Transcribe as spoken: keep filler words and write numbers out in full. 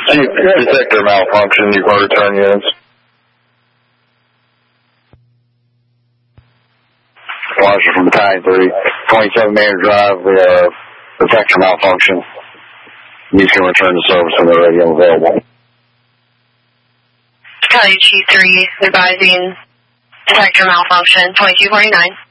Detector malfunction, you can return units. Marshall from Battalion three, twenty-seven Manor Drive, the uh, detector malfunction. You can return to service when the radio available. Battalion Chief three, advising detector malfunction, twenty-two forty-nine.